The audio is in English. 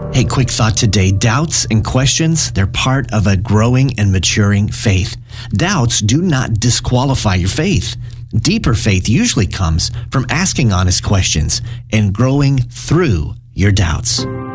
Hey, quick thought today. Doubts and questions, they're part of a growing and maturing faith. Doubts do not disqualify your faith. Deeper faith usually comes from asking honest questions and growing through your doubts.